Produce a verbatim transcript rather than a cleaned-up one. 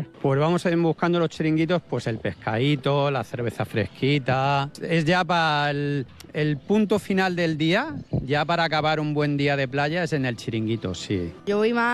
Pues vamos a ir buscando los chiringuitos, pues el pescadito, la cerveza fresquita. Es ya para el, el punto final del día, ya para acabar un buen día de playa, es en el chiringuito, sí. Yo voy más